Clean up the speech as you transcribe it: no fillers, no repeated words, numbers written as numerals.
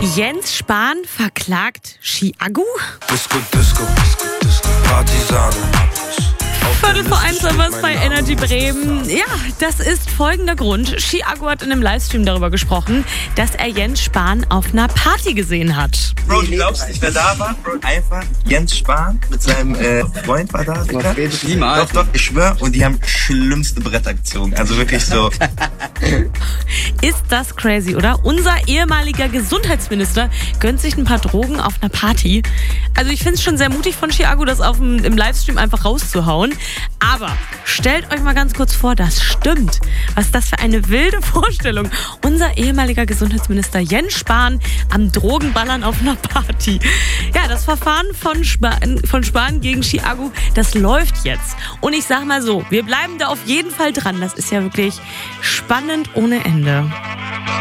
Jens Spahn verklagt Chiago? Disco, Disco, Partisanen. 1:15 haben wir es bei Energy Bremen. Ja, das ist folgender Grund. Chiago hat in einem Livestream darüber gesprochen, dass er Jens Spahn auf einer Party gesehen hat. Bro, du glaubst nicht, wer da war? Bro, einfach Jens Spahn mit seinem Freund war da. Niemals. Doch, ich schwör. Und die haben schlimmste Bretter gezogen. Also wirklich so. Ist das crazy, oder? Unser ehemaliger Gesundheitsminister gönnt sich ein paar Drogen auf einer Party. Also ich finde es schon sehr mutig von Chiago, das im Livestream einfach rauszuhauen. Aber stellt euch mal ganz kurz vor, das stimmt. Was ist das für eine wilde Vorstellung? Unser ehemaliger Gesundheitsminister Jens Spahn am Drogenballern auf einer Party. Ja, das Verfahren von Spahn gegen Chiago, das läuft jetzt. Und ich sag mal so, wir bleiben da auf jeden Fall dran. Das ist ja wirklich spannend ohne Ende.